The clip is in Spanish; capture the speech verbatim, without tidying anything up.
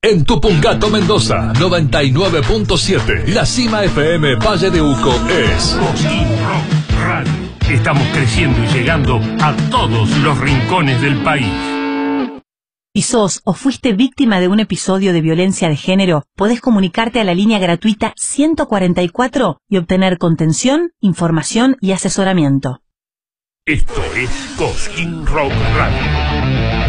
En Tupungato, Mendoza, noventa y nueve punto siete. La Cima F M Valle de Uco es Cosquín Rock Radio. Estamos creciendo y llegando a todos los rincones del país. Si sos o fuiste víctima de un episodio de violencia de género, podés comunicarte a la línea gratuita ciento cuarenta y cuatro y obtener contención, información y asesoramiento. Esto es Cosquín Rock Radio.